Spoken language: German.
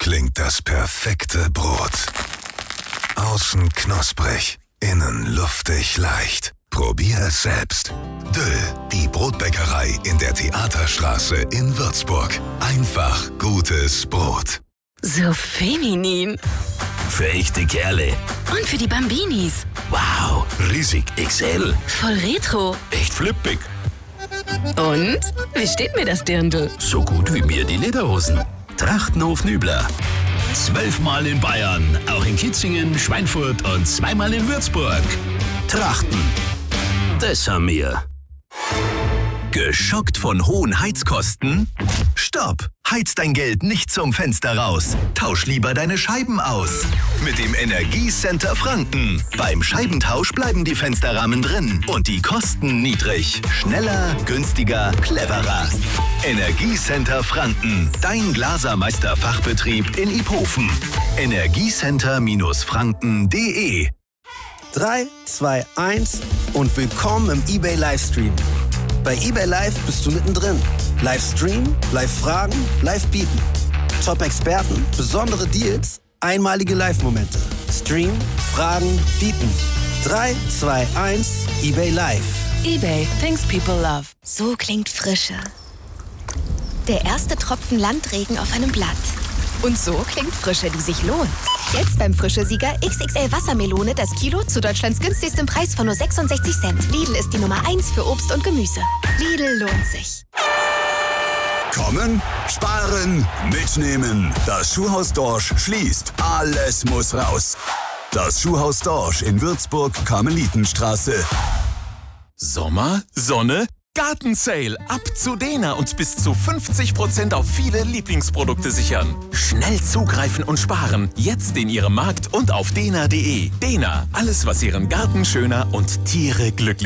klingt das perfekte Brot. Außen knusprig, innen luftig leicht. Probier es selbst. Döll, die Brotbäckerei in der Theaterstraße in Würzburg. Einfach gutes Brot. So feminin. Für echte Kerle. Und für die Bambinis. Wow, riesig XL. Voll retro. Echt flippig. Und? Wie steht mir das Dirndl? So gut wie mir die Lederhosen. Trachtenhof Nübler. 12-mal in Bayern, auch in Kitzingen, Schweinfurt und 2-mal in Würzburg. Trachten. Das haben wir. Geschockt von hohen Heizkosten? Stopp! Heiz dein Geld nicht zum Fenster raus. Tausch lieber deine Scheiben aus. Mit dem Energiecenter Franken. Beim Scheibentausch bleiben die Fensterrahmen drin und die Kosten niedrig. Schneller, günstiger, cleverer. Energiecenter Franken. Dein Glasermeister-Fachbetrieb in Iphofen. Energiecenter-franken.de 3, 2, 1 und willkommen im eBay Livestream. Bei eBay Live bist du mittendrin. Livestream, Live-Fragen, Live-Bieten. Top-Experten, besondere Deals, einmalige Live-Momente. Stream, Fragen, Bieten. 3, 2, 1, eBay Live. eBay, things people love. So klingt Frische. Der erste Tropfen Landregen auf einem Blatt. Und so klingt Frische, die sich lohnt. Jetzt beim Frische-Sieger XXL Wassermelone das Kilo zu Deutschlands günstigstem Preis von nur 66 Cent. Lidl ist die Nummer 1 für Obst und Gemüse. Lidl lohnt sich. Kommen, sparen, mitnehmen. Das Schuhhaus Dorsch schließt. Alles muss raus. Das Schuhhaus Dorsch in Würzburg, Karmelitenstraße. Sommer, Sonne, Gartensale. Ab zu Dena und bis zu 50% auf viele Lieblingsprodukte sichern. Schnell zugreifen und sparen. Jetzt in Ihrem Markt und auf dena.de. Dena, alles was Ihren Garten schöner und Tiere glücklicher